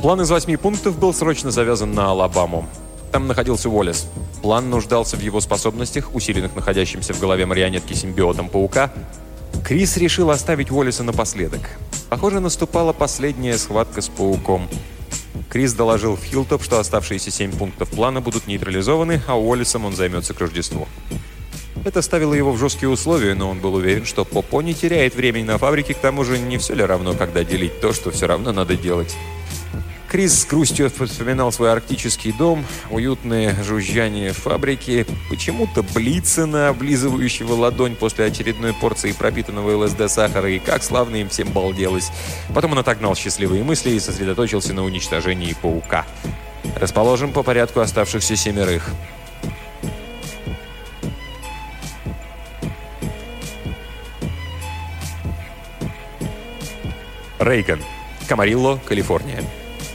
План из 8 пунктов был срочно завязан на Алабаму. Там находился Уоллес. План нуждался в его способностях, усиленных находящимся в голове марионетки симбиотом паука. Крис решил оставить Уоллеса напоследок. Похоже, наступала последняя схватка с пауком. Крис доложил в Хиллтоп, что оставшиеся 7 пунктов плана будут нейтрализованы, а Уоллесом он займется к Рождеству. Это ставило его в жесткие условия, но он был уверен, что Попо не теряет времени на фабрике, к тому же не все ли равно, когда делить то, что все равно надо делать. Крис с грустью вспоминал свой арктический дом, уютное жужжание фабрики, почему-то Блицена, облизывающего ладонь после очередной порции пропитанного ЛСД сахара, и как славно им всем балделось. Потом он отогнал счастливые мысли и сосредоточился на уничтожении паука. Расположим по порядку оставшихся 7. Рейган. Камарилло, Калифорния.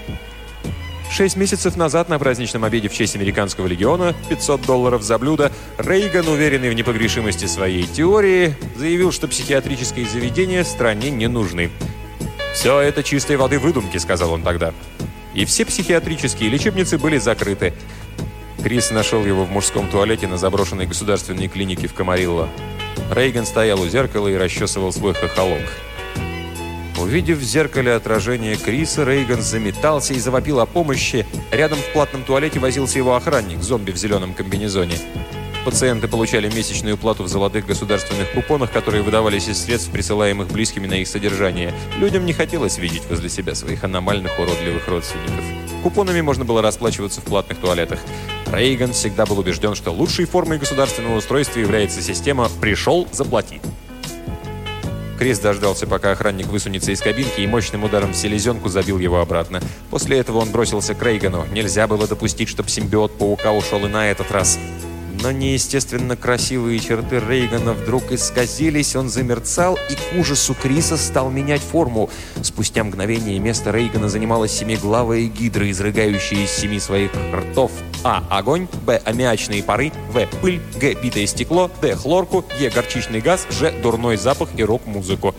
6 месяцев назад на праздничном обеде в честь Американского легиона, $500 за блюдо, Рейган, уверенный в непогрешимости своей теории, заявил, что психиатрические заведения стране не нужны. «Все это чистой воды выдумки», — сказал он тогда. И все психиатрические лечебницы были закрыты. Крис нашел его в мужском туалете на заброшенной государственной клинике в Камарилло. Рейган стоял у зеркала и расчесывал свой хохолок. Увидев в зеркале отражение Криса, Рейган заметался и завопил о помощи. Рядом в платном туалете возился его охранник, зомби в зеленом комбинезоне. Пациенты получали месячную плату в золотых государственных купонах, которые выдавались из средств, присылаемых близкими на их содержание. Людям не хотелось видеть возле себя своих аномальных уродливых родственников. Купонами можно было расплачиваться в платных туалетах. Рейган всегда был убежден, что лучшей формой государственного устройства является система «пришел, заплати». Крис дождался, пока охранник высунется из кабинки, и мощным ударом в селезенку забил его обратно. После этого он бросился к Рейгану. Нельзя было допустить, чтобы симбиот паука ушел и на этот раз. Но неестественно красивые черты Рейгана вдруг исказились, он замерцал и к ужасу Криса стал менять форму. Спустя мгновение место Рейгана занимала 7-главая гидра, изрыгающая из 7 своих ртов А. Огонь, Б. Аммиачные пары, В. Пыль, Г. Битое стекло, Д. Хлорку, Е. Горчичный газ, Ж. Дурной запах и рок-музыку.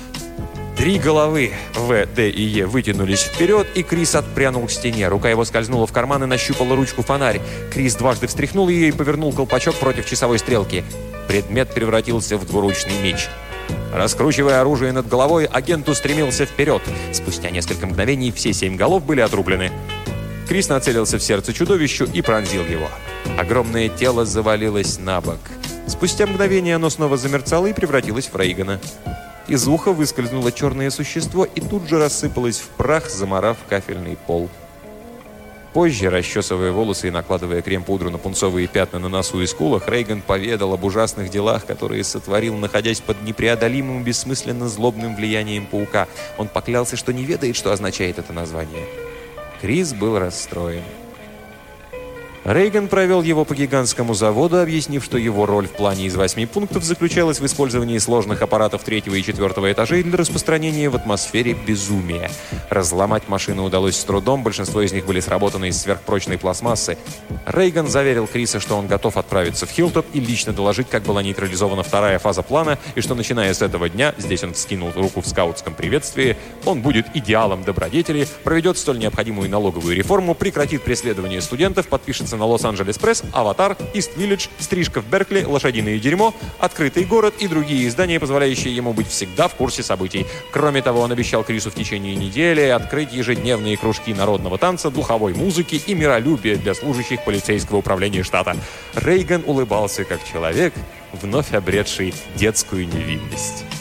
3 головы В, Д и Е вытянулись вперед, и Крис отпрянул к стене. Рука его скользнула в карман и нащупала ручку фонарь. Крис дважды встряхнул ее и повернул колпачок против часовой стрелки. Предмет превратился в двуручный меч. Раскручивая оружие над головой, агент устремился вперед. Спустя несколько мгновений все 7 голов были отрублены. Крис нацелился в сердце чудовищу и пронзил его. Огромное тело завалилось на бок. Спустя мгновение оно снова замерцало и превратилось в Рейгана. Из уха выскользнуло черное существо и тут же рассыпалось в прах, замарав кафельный пол. Позже, расчесывая волосы и накладывая крем-пудру на пунцовые пятна на носу и скулах, Рейган поведал об ужасных делах, которые сотворил, находясь под непреодолимым, бессмысленно злобным влиянием паука. Он поклялся, что не ведает, что означает это название. Крис был расстроен. Рейган провел его по гигантскому заводу, объяснив, что его роль в плане из 8 пунктов заключалась в использовании сложных аппаратов 3-го и 4-го этажей для распространения в атмосфере безумия. Разломать машины удалось с трудом, большинство из них были сработаны из сверхпрочной пластмассы. Рейган заверил Криса, что он готов отправиться в Хиллтоп и лично доложить, как была нейтрализована 2-я фаза плана, и что начиная с этого дня, здесь он вскинул руку в скаутском приветствии, он будет идеалом добродетели, проведет столь необходимую налоговую реформу, прекратит преследование студентов, подпишется на Лос-Анджелес Пресс, Аватар, Ист-Виллидж, Стрижка в Беркли, Лошадиное дерьмо, Открытый город и другие издания, позволяющие ему быть всегда в курсе событий. Кроме того, он обещал Крису в течение недели открыть ежедневные кружки народного танца, духовой музыки и миролюбия для служащих полицейского управления штата. Рейган улыбался как человек, вновь обретший детскую невинность.